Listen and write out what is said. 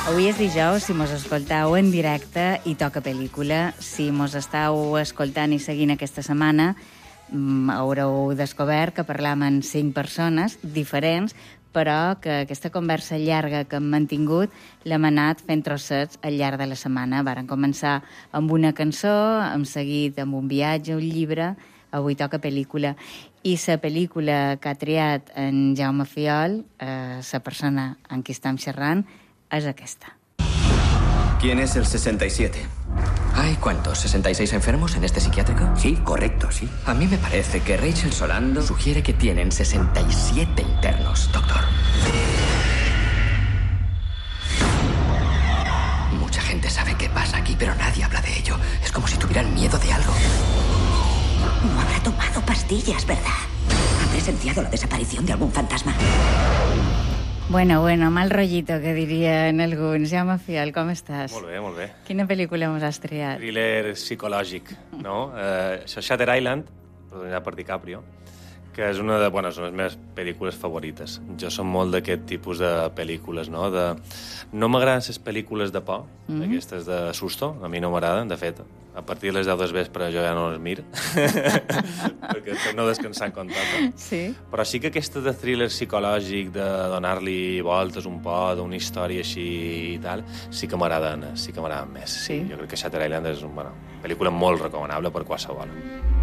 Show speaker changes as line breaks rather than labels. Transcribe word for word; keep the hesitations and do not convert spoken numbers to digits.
Avui és dijous, si mos escoltau en directe, i toca pel·lícula. Si mos estàu escoltant i seguint aquesta setmana, haureu descobert que parlam amb cinc persones diferents, però que aquesta conversa llarga que hem mantingut l'hem anat fent trossets al llarg de la setmana. Varen començar amb una cançó, hem seguit amb un viatge, un llibre, avui toca pel·lícula. I la pel·lícula que ha triat en Jaume Fiol, eh, la persona amb qui estem xerrant, es aquesta.
¿Quién es el sesenta y siete?
¿Hay cuántos? ¿sesenta y seis enfermos en este psiquiátrico?
Sí, correcto, sí.
A mí me parece que Rachel Solando sugiere que tienen sesenta y siete internos, doctor. Mucha gente sabe qué pasa aquí, pero nadie habla de ello. Es como si tuvieran miedo de algo.
No habrá tomado pastillas, ¿verdad? ¿Ha presenciado la desaparición de algún fantasma?
Bueno, bueno, mal rollito, que dirien alguns. Jaume Fiol, com estàs?
Molt bé, molt bé.
Quina pel·lícula mos has triat?
Thriller psicològic, no? Uh, això és Shutter Island, protagonizat per DiCaprio, que és una de, bueno, són les meves pel·lícules favorites. Jo som molt d'aquest tipus de pel·lícules, no? De... No m'agraden les pel·lícules de por, mm -hmm. aquestes de susto, a mi no m'agraden, de fet. A partir de les deu del vespre jo ja no les mir, perquè estem no descansant com toca.
Sí.
Però sí que aquesta de thriller psicològic, de donar-li voltes un poc, d'una història així i tal, sí que m'agraden, sí que m'agraden més. Sí. Sí. Jo crec que Shutter Island és una bueno, pel·lícula molt recomanable per qualsevol.